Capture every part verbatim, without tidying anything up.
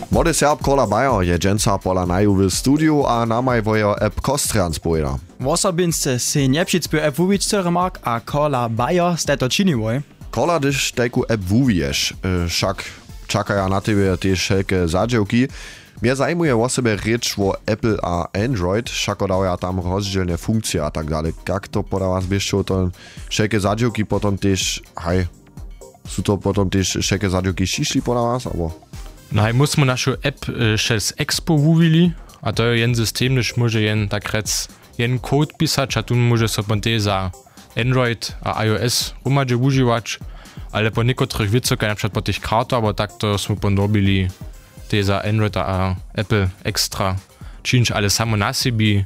Młody Serb Kola Bayer je dżęca pola naju w studiu, a namaj wojo app Kostrians pojeda. Wosobince se nie přicpil app wuwiczce remark, a Kola Bayer ste to činivoj. Kola, dyż tejku app wuwijesz, však čakaja na tebe też wszelkie zadziałki. Mnie zajmuje o sobie rzecz o Apple a Android, však odawaja tam rozdzielne funkcje a tak dalej. Jak to podawa zbieżcie, to wszelkie zadziałki potom też, hej, są to potom też wszelkie zadziałki šišli podawa, albo? No i musimy naszą app przez Expo wuwili, a to jest jeden system, gdyż może jen tak rec, jen kod pisać, a tu może sobie za Android a iOS umadže używać, ale po niektórych wiecach, na przykład po tych kartach, aber tak to smo podobili te za Android a Apple extra činč, ale samo na sebi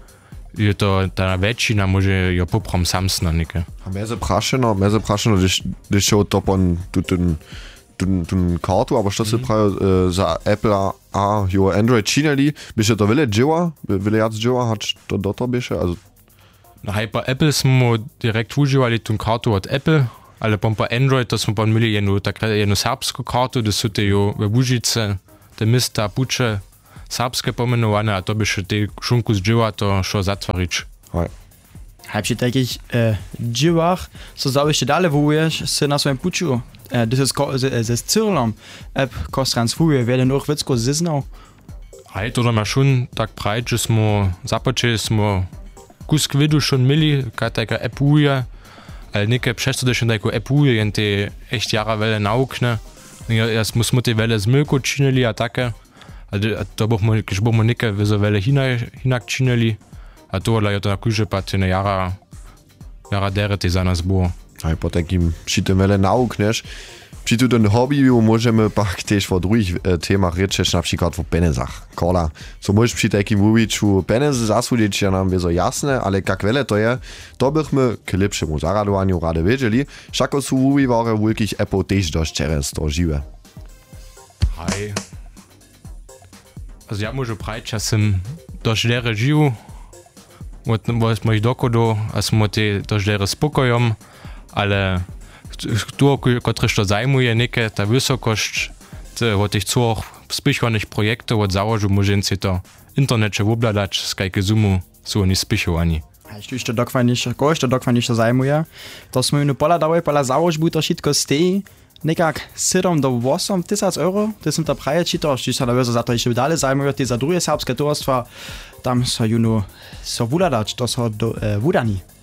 je to ta väčšina może jo poprom samsna neke. A mnie zapraszano, mnie zapraszano, gdyż, gdyż się to pon tu ten ten ten kartu, aber što se mm. pravi uh, za Apple a, a jo Android činili, by się to wiele dzieła, wiele jac dzieła, hać to do to by się, also no hej, po Apple smo direkt uživali tu kartu od Apple, ale po Android to smo pa imeli jednu, takrat, jednu serbsku kartu, da so te jo v Vužice, te mesta Puče, serbske pomenovane, a to by še te šunku zdživa to šo zatvarič. Hej. Hej, przy takich e, dziwach, so zawiście dalej wuwujesz, se na swoim puczu, e, das ist ze, ze Cyrlom, app Kostrians wuwuje, wiele noch witzko ziznał. Hej, to ma šun tak prajt, že smo započeli smo kus kvidu schon mili, kaj taka app wuje, ale neke přesto, da še tako app wuje, jen te echt jara vele naukne, ja smo te vele zmilko činili, a take, a to bomo, když bomo neke vizo vele hinak činili, a to je to na kuže pa te na jara, jara derete za nas bo. A po takim przy tym wiele naukneš, przy tym hobby możemy pak też o drugich e, temach ryczeć, na przykład o penezach. Kola, so możesz przy takim wuwiczu penezy zasłudzić, ja nam wieso jasne, ale jak wiele to je, to bychmy k lepszemu zaradowaniu rady wiedzieli, wszako są wuwiwary wielkich Apple też dość często żywe. Hej. Also ja może prajć, ja sam dość lere żył, bo smo ich dokodo, a smo te dość lere spokojom, ale tu, kotryż to zajmuje, neke ta wysokość od tych cóch spichwanych projektów od założu może się to internecie wobladać, z kajke zumu są oni spichowani. A jeśli to dokładnie, kogoś to dokładnie to zajmuje, to smo im pola dawaj, pola założbu to wszystko stoi, nekak siedem do osiem tysiąc euro, to są to praje, czy to, czy się na za to jeszcze dalej zajmuje, te za drugie serbskie towarstwa, tam so juno so wudadać, to so do, e, wudani.